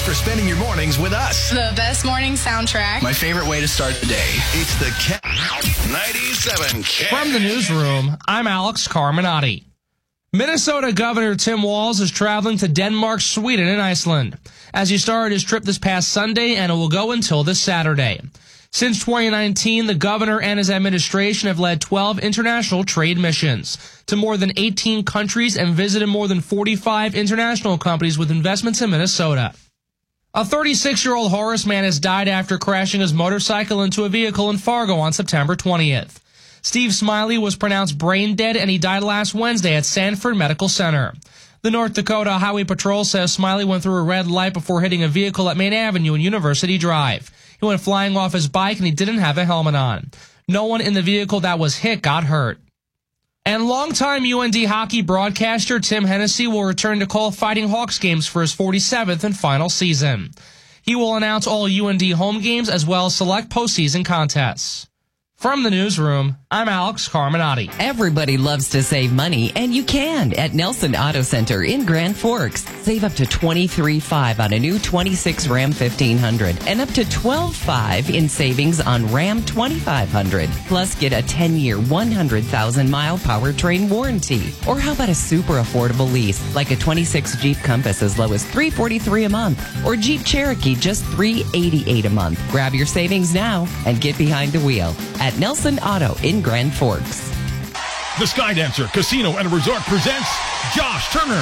for spending your mornings with us. The best morning soundtrack. My favorite way to start the day. It's the 97 K. From the newsroom, I'm Alex Carminati. Minnesota Governor Tim Walz is traveling to Denmark, Sweden, and Iceland as he started his trip this past Sunday, and it will go until this Saturday. Since 2019, the governor and his administration have led 12 international trade missions to more than 18 countries and visited more than 45 international companies with investments in Minnesota. A 36-year-old Horace man has died after crashing his motorcycle into a vehicle in Fargo on September 20th. Steve Smiley was pronounced brain dead, and he died last Wednesday at Sanford Medical Center. The North Dakota Highway Patrol says Smiley went through a red light before hitting a vehicle at Main Avenue and University Drive. He went flying off his bike, and he didn't have a helmet on. No one in the vehicle that was hit got hurt. And longtime UND hockey broadcaster Tim Hennessy will return to call Fighting Hawks games for his 47th and final season. He will announce all UND home games as well as select postseason contests. From the newsroom, I'm Alex Carminati. Everybody loves to save money, and you can at Nelson Auto Center in Grand Forks. Save up to $23,500 on a new 26 Ram 1500 and up to $12,500 in savings on Ram 2500. Plus, get a 10-year, 100,000-mile powertrain warranty. Or how about a super affordable lease, like a 26 Jeep Compass as low as $343 a month, or Jeep Cherokee just $388 a month. Grab your savings now and get behind the wheel at Nelson Auto in Grand Forks. The Skydancer Casino and Resort presents Josh Turner.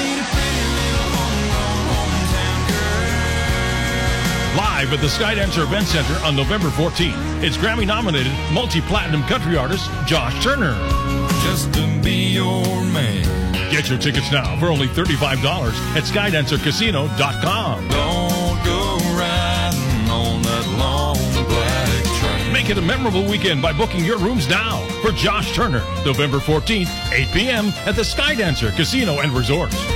Live at the Skydancer Event Center on November 14th. It's Grammy-nominated multi-platinum country artist Josh Turner. Just to be your man. Get your tickets now for only $35 at SkydancerCasino.com. Don't go riding on that long black train. Make it a memorable weekend by booking your rooms now for Josh Turner, November 14th, 8 p.m. at the Skydancer Casino and Resort.